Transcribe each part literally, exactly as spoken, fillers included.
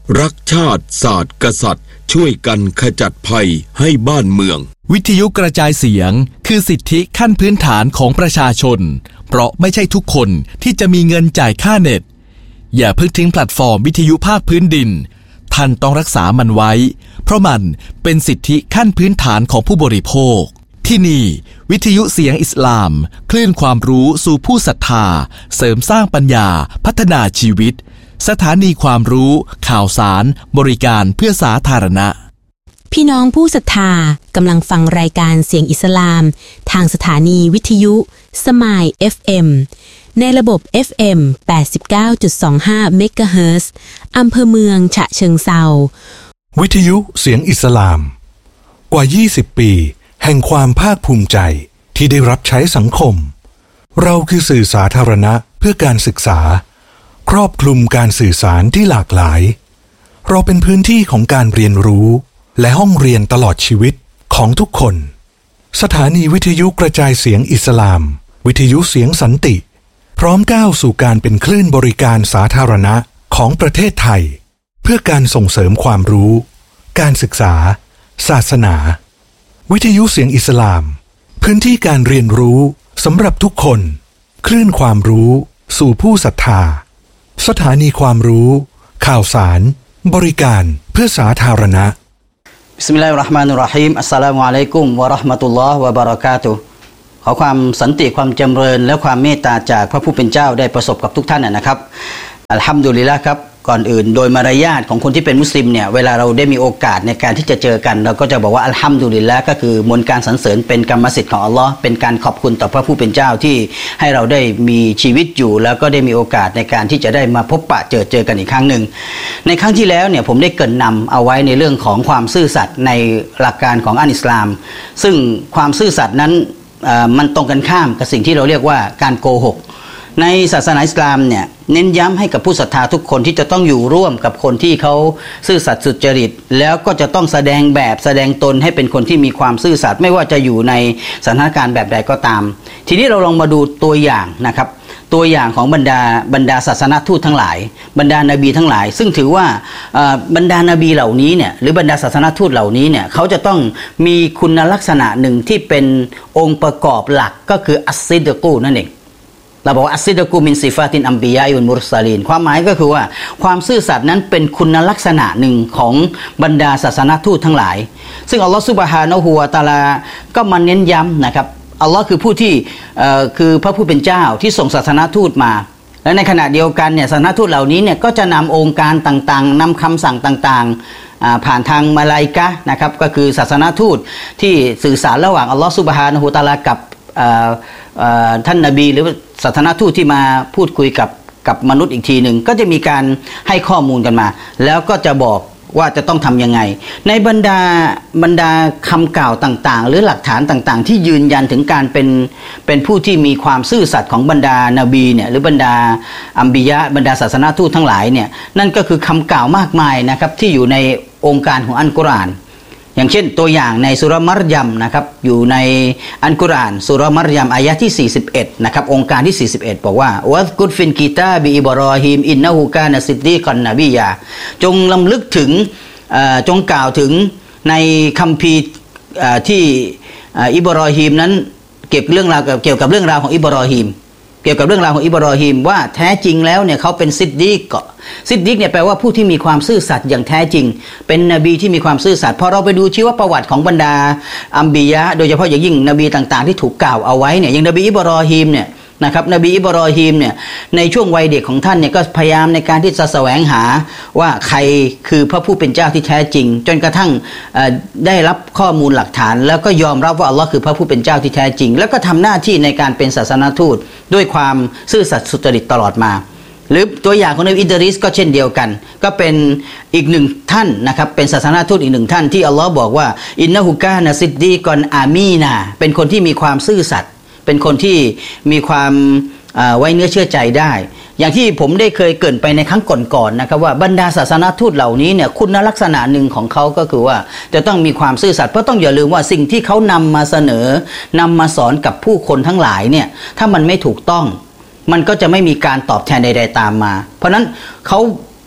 รักชาติศาสตร์กษัตริย์ช่วยกันขจัดภัยให้บ้านเมืองวิทยุกระจายเสียงคือสิทธิขั้นพื้นฐานของประชาชนเพราะไม่ใช่ทุกคนที่จะมีเงินจ่ายค่าเน็ตอย่าเพิ่งทิ้งแพลตฟอร์มวิทยุภาคพื้นดินท่านต้องรักษามันไว้เพราะมันเป็นสิทธิขั้นพื้นฐานของผู้บริโภคที่นี่วิทยุเสียงอิสลามคลื่นความรู้สู่ผู้ศรัทธาเสริมสร้างปัญญาพัฒนาชีวิตสถานีความรู้ข่าวสารบริการเพื่อสาธารณะพี่น้องผู้ศรัทธากำลังฟังรายการเสียงอิสลามทางสถานีวิทยุสมาย เอฟ เอ็ม ในระบบ เอฟ เอ็ม แปดสิบเก้าจุดสองห้า เมกะเฮิรตซ์อำเภอเมืองฉะเชิงเทราวิทยุเสียงอิสลามกว่ายี่สิบปีแห่งความภาคภูมิใจที่ได้รับใช้สังคมเราคือสื่อสาธารณะเพื่อการศึกษาครอบคลุมการสื่อสารที่หลากหลายเราเป็นพื้นที่ของการเรียนรู้และห้องเรียนตลอดชีวิตของทุกคนสถานีวิทยุกระจายเสียงอิสลามวิทยุเสียงสันติพร้อมก้าวสู่การเป็นคลื่นบริการสาธารณะของประเทศไทยเพื่อการส่งเสริมความรู้การศึกษาศาสนาวิทยุเสียงอิสลามพื้นที่การเรียนรู้สำหรับทุกคนคลื่นความรู้สู่ผู้ศรัทธาสถานีความรู้ข่าวสารบริการเพื่อสาธารณะบิสมิลลาฮิรเราะห์มานิรเราะฮีมอัสสลามุอะลัยกุมวะเราะห์มะตุลลอฮ์วะบะเราะกาตุฮ์ขอความสันติความจำเริญและความเมตตาจากพระผู้เป็นเจ้าได้ประสบกับทุกท่านนะครับอัลฮัมดุลิลละห์ครับก่อนอื่นโดยมารยาทของคนที่เป็นมุสลิมเนี่ยเวลาเราได้มีโอกาสในการที่จะเจอกันเราก็จะบอกว่าอัลฮัมดุลิลละห์ก็คือมวลการสรรเสริญเป็นกรรมสิทธิ์ของอัลลอฮ์เป็นการขอบคุณต่อพระผู้เป็นเจ้าที่ให้เราได้มีชีวิตอยู่แล้วก็ได้มีโอกาสในการที่จะได้มาพบปะเจอเจอกันอีกครั้งหนึ่งในครั้งที่แล้วเนี่ยผมได้เกริ่นนำเอาไว้ในเรื่องของความซื่อสัตย์ในหลักการของอัลอิสลามซึ่งความซื่อสัตย์นั้นมันตรงกันข้ามกับสิ่งที่เราเรียกว่าการโกหกในศาสนาอิสลามเนี่ยเน้นย้ำให้กับผู้ศรัทธาทุกคนที่จะต้องอยู่ร่วมกับคนที่เขาซื่อสัตย์สุจริตแล้วก็จะต้องแสดงแบบแสดงตนให้เป็นคนที่มีความซื่อสัตย์ไม่ว่าจะอยู่ในสถานการณ์แบบใดก็ตามทีนี้เราลองมาดูตัวอย่างนะครับตัวอย่างของบรรดาบรรดาศาสนทูตทั้งหลายบรรดานบีทั้งหลายซึ่งถือว่าบรรดานบีเหล่านี้เนี่ยหรือบรรดาศาสนทูตเหล่านี้เนี่ยเขาจะต้องมีคุณลักษณะหนึ่งที่เป็นองค์ประกอบหลักก็คืออัสซิดกูนั่นเองเราบอกว่าอัสซิดกูมินซิฟาตินอัมบิยาอุลมุรซาลีนความหมายก็คือว่าความซื่อสัตย์นั้นเป็นคุณลักษณะหนึ่งของบรรดาศาสนทูตทั้งหลายซึ่งอัลลอฮฺซุบฮานะฮูวะตะอาลาก็มาเน้นย้ำนะครับอัลลอฮ์คือผู้ที่คือพระผู้เป็นเจ้าที่ส่งศาสนทูตมาและในขณะเดียวกันเนี่ยศาสนทูตเหล่านี้เนี่ยก็จะนำองค์การต่างๆนำคำสั่งต่างๆผ่านทางมาลาอิกะห์นะครับก็คือศาสนทูตที่สื่อสารระหว่างอัลลอฮ์ซุบฮานะฮูวะตะอาลากับท่านนบีหรือศาสนทูตที่มาพูดคุยกับกับมนุษย์อีกทีหนึ่งก็จะมีการให้ข้อมูลกันมาแล้วก็จะบอกว่าจะต้องทำยังไงในบรรดาบรรดาคำกล่าวต่างๆหรือหลักฐานต่างๆที่ยืนยันถึงการเป็นเป็นผู้ที่มีความซื่อสัตย์ของบรรดานบีเนี่ยหรือบรรดาอัมบิยะบรรดาศาสนทูตทั้งหลายเนี่ยนั่นก็คือคำกล่าวมากมายนะครับที่อยู่ในองค์การของอัลกุรอานอย่างเช่นตัวอย่างในสุราะห์มัรยัมนะครับอยู่ในอัลกุรอานสุราะห์มัรยัมอายะที่สี่สิบเอ็ดนะครับองค์การที่สี่สิบเอ็ดบอกว่าวัซกุรฟินกิตาบิอิบรอฮีมอินนะฮูกานะซิดดีกันนบียาจงลำลึกถึงจงกล่าวถึงในคัมภีร์ที่อิบรอฮีมนั้นเกี่ยวกับเรื่องราวเกี่ยวกับเรื่องราวของอิบรอฮีมเกี่ยวกับเรื่องราวของอิบรอฮีมว่าแท้จริงแล้วเนี่ยเขาเป็นซิดดีกซิดดีกเนี่ยแปลว่าผู้ที่มีความซื่อสัตย์อย่างแท้จริงเป็นนบีที่มีความซื่อสัตย์พอเราไปดูชีวประวัติของบรรดาอัมบิยะโดยเฉพาะอย่างยิ่งนบีต่างๆที่ถูกกล่าวเอาไว้เนี่ยอย่างนบีอิบรอฮีมเนี่ยนะครับนบีอิบรอฮีมเนี่ยในช่วงวัยเด็กของท่านเนี่ยก็พยายามในการที่จะแสวงหาว่าใครคือพระผู้เป็นเจ้าที่แท้จริงจนกระทั่งได้รับข้อมูลหลักฐานแล้วก็ยอมรับว่าอัลลอฮ์คือพระผู้เป็นเจ้าที่แท้จริงแล้วก็ทำหน้าที่ในการเป็นศาสนทูตด้วยความซื่อสัตย์สุจริตตลอดมาหรือตัวอย่างของนบีอิดริสก็เช่นเดียวกันก็เป็นอีกหนึ่งท่านนะครับเป็นศาสนทูตอีกหนึ่งท่านที่อัลลอฮ์บอกว่าอินนะฮูกานะซิดดีกอนอามีนาเป็นคนที่มีความซื่อสัตย์เป็นคนที่มีความไว้เนื้อเชื่อใจได้อย่างที่ผมได้เคยเกริ่นไปในครั้งก่อนๆนะครับว่าบรรดาศาสนทูตเหล่านี้เนี่ยคุณลักษณะหนึ่งของเขาก็คือว่าจะต้องมีความซื่อสัตย์เพราะต้องอย่าลืมว่าสิ่งที่เขานำมาเสนอนำมาสอนกับผู้คนทั้งหลายเนี่ยถ้ามันไม่ถูกต้องมันก็จะไม่มีการตอบแทนใดๆตามมาเพราะนั้นเขา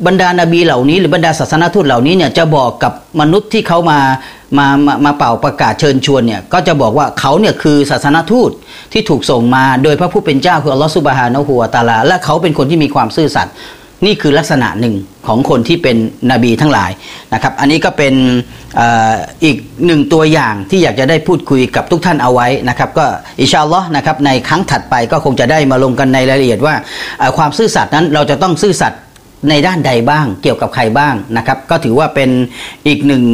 บรรดานบีเหล่านี้หรือบรรดาศาสนทูตเหล่านี้เนี่ยจะบอกกับมนุษย์ที่เขามามามามาเป่าประกาศเชิญชวนเนี่ยก็จะบอกว่าเขาเนี่ยคือศาสนทูตที่ถูกส่งมาโดยพระผู้เป็นเจ้าคืออัลลอฮฺซุบฮานะฮูวะตะอาลาและเขาเป็นคนที่มีความซื่อสัตย์นี่คือลักษณะหนึ่งของคนที่เป็นนบีทั้งหลายนะครับอันนี้ก็เป็นอีกหนึ่งตัวอย่างที่อยากจะได้พูดคุยกับทุกท่านเอาไว้นะครับก็อินชาอัลลอฮ์นะครับในครั้งถัดไปก็คงจะได้มาลงกันในรายละเอียดว่าความซื่อสัตย์นั้นเราจะต้องซื่อสัตย์ในด้านใดบ้างเกี่ยวกับใครบ้างนะครับก็ถือว่าเป็นอีกหนึ่ง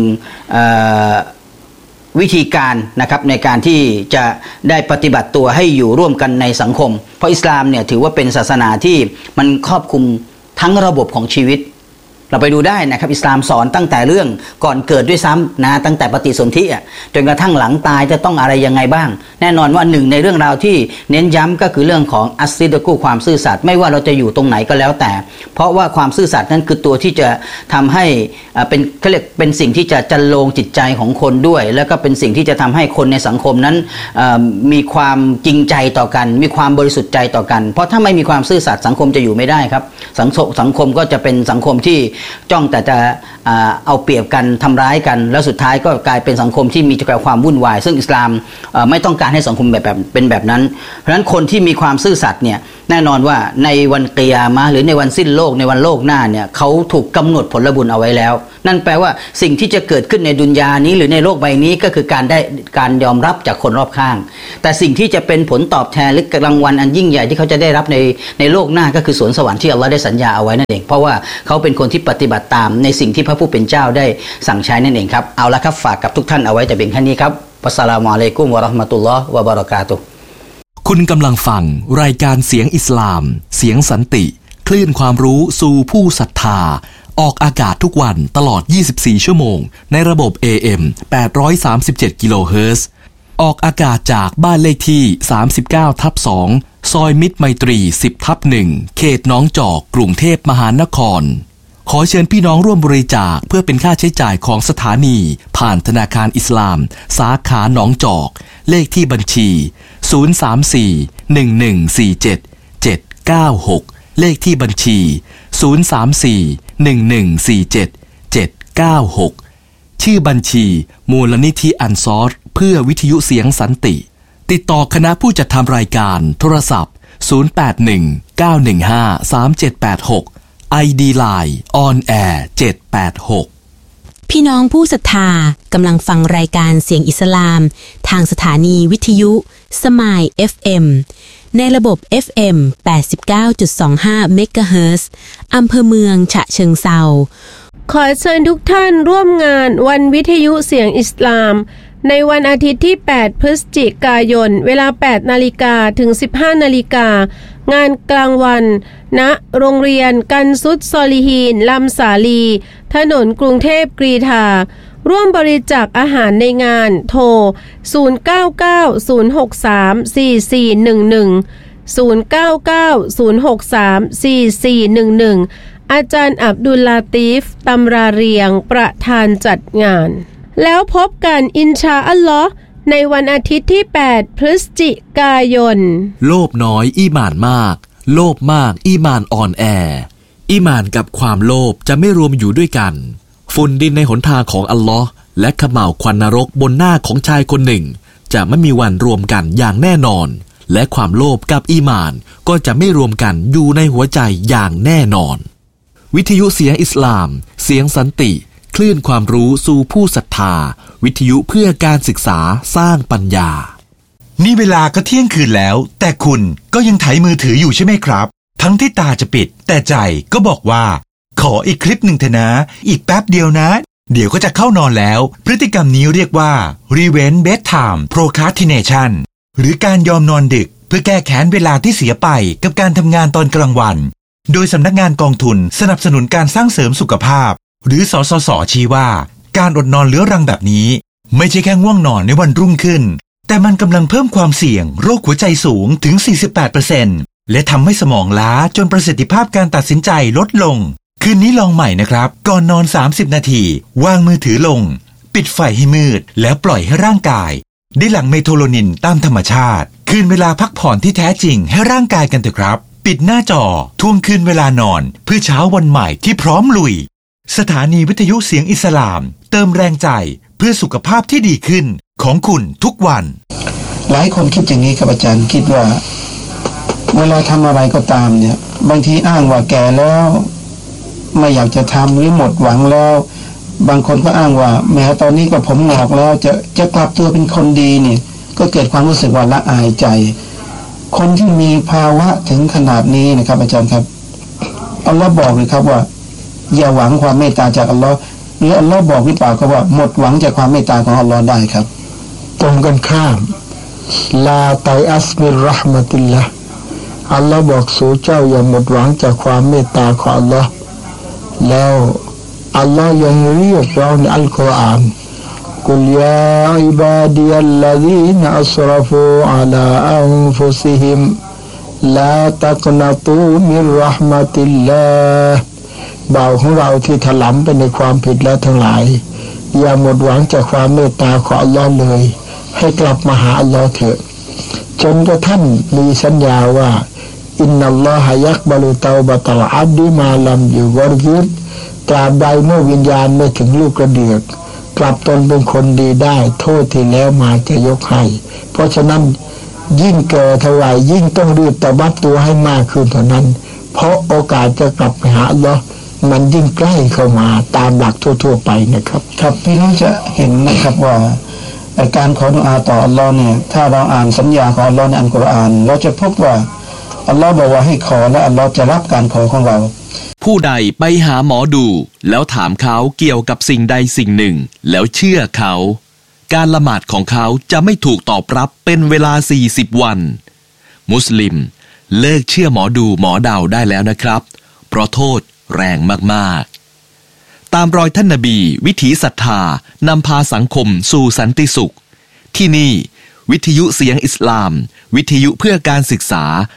วิธีการนะครับในการที่จะได้ปฏิบัติตัวให้อยู่ร่วมกันในสังคมเพราะอิสลามเนี่ยถือว่าเป็นศาสนาที่มันครอบคลุมทั้งระบบของชีวิตเราไปดูได้นะครับอิสลามสอนตั้งแต่เรื่องก่อนเกิดด้วยซ้ำนะตั้งแต่ปฏิสนธิอ่ะจนกระทั่งหลังตายจะต้องอะไรยังไงบ้างแน่นอนว่าหนึ่งในเรื่องราวที่เน้นย้ำก็คือเรื่องของอัสซิดะกูความซื่อสัตย์ไม่ว่าเราจะอยู่ตรงไหนก็แล้วแต่เพราะว่าความซื่อสัตย์นั้นคือตัวที่จะทำให้เป็นเขาเรียกเป็นสิ่งที่จะจันโลงจิตใจของคนด้วยแล้วก็เป็นสิ่งที่จะทำให้คนในสังคมนั้นมีความจริงใจต่อกันมีความบริสุทธิ์ใจต่อกันเพราะถ้าไม่มีความซื่อสัตย์สังคมจะอยู่ไม่ได้ครับสังคมสังคมก็จะเป็นสังคมที่จ้องแต่จะเอาเปรียบกันทำร้ายกันแล้วสุดท้ายก็กลายเป็นสังคมที่มีแต่ความวุ่นวายซึ่งอิสลามไม่ต้องการให้สังคมแบบแบบเป็นแบบนั้นเพราะฉะนั้นคนที่มีความซื่อสัตย์เนี่ยแน่นอนว่าในวันกิยามะห์หรือในวันสิ้นโลกในวันโลกหน้าเนี่ยเขาถูกกำหนดผลบุญเอาไว้แล้วนั่นแปลว่าสิ่งที่จะเกิดขึ้นในดุนยานี้หรือในโลกใบนี้ก็คือการได้การยอมรับจากคนรอบข้างแต่สิ่งที่จะเป็นผลตอบแทนหรือรางวัลอันยิ่งใหญ่ที่เขาจะได้รับในในโลกหน้าก็คือสวนสวรรค์ที่อัลลอฮ์ได้สัญญาเอาไว้นั่นเองเพราะว่าเขาเป็นคนที่ปฏิบัติตามในสิ่งที่พระผู้เป็นเจ้าได้สั่งใช้นั่นเองครับเอาละครับฝากกับทุกท่านเอาไว้แต่เพียงแค่นี้ครับวัสสลามุอะลัยกุมวะเราะห์มะตุลลอฮ์วะบะเราะกาตุฮ์คุณกำลังฟังรายการเสียงอิสลามเสียงสันติคลื่นความรู้สู่ผู้ศรัทธาออกอากาศทุกวันตลอดยี่สิบสี่ชั่วโมงในระบบ เอ เอ็ม แปดร้อยสามสิบเจ็ด กิโลเฮิรตซ์ออกอากาศจากบ้านเลขที่ สามสิบเก้าทับสอง ซอยมิตรไมตรี สิบทับหนึ่ง เขตหนองจอกกรุงเทพมหานครขอเชิญพี่น้องร่วมบริจาคเพื่อเป็นค่าใช้จ่ายของสถานีผ่านธนาคารอิสลามสาขาหนองจอกเลขที่บัญชีศูนย์ สาม สี่ หนึ่ง หนึ่ง สี่ เจ็ด เจ็ด เก้า หกเลขที่บัญชีศูนย์ สาม สี่ หนึ่ง หนึ่ง สี่ เจ็ด เจ็ด เก้า หกชื่อบัญชีมูลนิธิอันซอรเพื่อวิทยุเสียงสันติติดต่อคณะผู้จัดทำรายการโทรศัพท์ศูนย์ แปด หนึ่ง เก้า หนึ่ง ห้า สาม เจ็ด แปด หกไอ ดี ไลน์ ออน แอร์ เจ็ด แปด หกพี่น้องผู้ศรัทธากำลังฟังรายการเสียงอิสลามทางสถานีวิทยุสมาย เอฟ เอ็ม ในระบบ เอฟ เอ็ม แปดสิบเก้าจุดสองห้า เมกะเฮิรตซ์อำเภอเมืองฉะเชิงเทราขอเชิญทุกท่านร่วมงานวันวิทยุเสียงอิสลามในวันอาทิตย์ที่แปดพฤศจิกายนเวลา แปดนาฬิกาถึง สิบห้านาฬิกางานกลางวันณโรงเรียนกันซุดซอลิฮีนลำสาลีถนนกรุงเทพกรีฑาร่วมบริจาคอาหารในงานโทรศูนย์ เก้า เก้า ศูนย์ หก สาม สี่ สี่ หนึ่ง หนึ่ง ศูนย์ เก้า เก้า ศูนย์ หก สาม สี่ สี่ หนึ่ง หนึ่งอาจารย์อับดุลลาตีฟตำราเรียงประธานจัดงานแล้วพบกันอินชาอัลลอฮ์ในวันอาทิตย์ที่แปดพฤศจิกายนโลภน้อยอีหม่านมากโลภมากอีหม่านอ่อนแออีหม่านกับความโลภจะไม่รวมอยู่ด้วยกันฝุ่นดินในหนทางของอัลลอฮ์และเขม่าวควันนรกบนหน้าของชายคนหนึ่งจะไม่มีวันรวมกันอย่างแน่นอนและความโลภกับอีหม่านก็จะไม่รวมกันอยู่ในหัวใจอย่างแน่นอนวิทยุเสียงอิสลามเสียงสันติคลื่นความรู้สู่ผู้ศรัทธาวิทยุเพื่อการศึกษาสร้างปัญญานี่เวลาก็เที่ยงคืนแล้วแต่คุณก็ยังไถมือถืออยู่ใช่ไหมครับทั้งที่ตาจะปิดแต่ใจก็บอกว่าขออีกคลิปหนึ่งเถอะนะอีกแป๊บเดียวนะเดี๋ยวก็จะเข้านอนแล้วพฤติกรรมนี้เรียกว่า Revenge Bedtime Procrastination หรือการยอมนอนดึกเพื่อแก้แค้นเวลาที่เสียไปกับการทำงานตอนกลางวันโดยสำนักงานกองทุนสนับสนุนการสร้างเสริมสุขภาพหรือสสส.ชี้ว่าการอดนอนเรื้อรังแบบนี้ไม่ใช่แค่ง่วงนอนในวันรุ่งขึ้นแต่มันกำลังเพิ่มความเสี่ยงโรคหัวใจสูงถึง สี่สิบแปดเปอร์เซ็นต์ และทำให้สมองล้าจนประสิทธิภาพการตัดสินใจลดลงคืนนี้ลองใหม่นะครับก่อนนอนสามสิบนาทีวางมือถือลงปิดไฟให้มืดแล้วปล่อยให้ร่างกายได้หลั่งเมโทโลนินตามธรรมชาติคืนเวลาพักผ่อนที่แท้จริงให้ร่างกายกันเถอะครับปิดหน้าจอทวงคืนเวลานอนเพื่อเช้าวันใหม่ที่พร้อมลุยสถานีวิทยุเสียงอิสลามเติมแรงใจเพื่อสุขภาพที่ดีขึ้นของคุณทุกวันหลายคนคิดอย่างนี้ครับอาจารย์คิดว่าเวลาทำอะไรก็ตามเนี่ยบางทีอ้างว่าแก่แล้วไม่อยากจะทำหรือหมดหวังแล้วบางคนก็อ้างว่าแม้ตอนนี้ก็ผมงอกแล้วจะจะกลับตัวเป็นคนดีเนี่ยก็เกิดความรู้สึกว่าละอายใจคนที่มีภาวะถึงขนาดนี้นะครับอาจารย์ครับอัลลอฮ์บอกเลยครับว่าอย่าหวังความเมตตาจากอัลลอฮ์หรืออัลลอฮ์บอกหรือเปล่าครับว่าหมดหวังจากความเมตตาของอัลลอฮ์ได้ครับตรงกันข้ามลาไตอัสมิรเราะห์มะติลละอัลลอฮ์บอกสู่เจ้าอย่าหมดหวังจากความเมตตาของอัลลอฮ์แล้วอัลลอฮ์ยังเรียกเราในอัลกุรอานกุลยาอิบาดียัลลซีนอัสรฟูอะลาอันฟุซิฮิมลาตักนะตูมิรเราะห์มะติลลาห์บ่าวของเราที่ถลำไปในความผิดแล้วทั้งหลายอย่าหมดหวังจากความเมตตาของอัลลอฮ์เลยให้กลับมาหาอัลลอฮ์เถิดจนกระทั่งมีสัญญาว่าอินนัลลอฮะยักบะลุเตาบะตัลอับดิมาลัมยุกอรกิดตราบใดเมื่อวิญญาณไม่ถึงลูกกระเดือกกลับตนเป็นคนดีได้โทษที่แล้วมาจะยกให้เพราะฉะนั้นยิ่งแก่เท่าไหร่ยิ่งต้องรีบตะบับตัวให้มากขึ้นเท่านั้นเพราะโอกาสจะกลับไปหาอัลลอฮ์มันยิ่งใกล้เข้ามาตามหลักทั่วๆไปนะครับครับพี่น้องจะเห็นนะครับว่าการขอดุอาต่ออัลลอฮ์เนี่ยถ้าเราอ่านสัญญาของอัลลอฮ์ในอัลกุรอานเราจะพบว่าอัลลอฮ์บอกว่าให้ขอและอัลลอฮ์จะรับการขอของเราผู้ใดไปหาหมอดูแล้วถามเขาเกี่ยวกับสิ่งใดสิ่งหนึ่งแล้วเชื่อเขาการละหมาดของเขาจะไม่ถูกตอบรับเป็นเวลาสี่สิบวันมุสลิมเลิกเชื่อหมอดูหมอเดาได้แล้วนะครับเพราะโทษแรงมากๆตามรอยท่านนบีวิถีศรัทธานำพาสังคมสู่สันติสุขที่นี่วิทยุเสียงอิสลามวิทยุเพื่อการศึกษา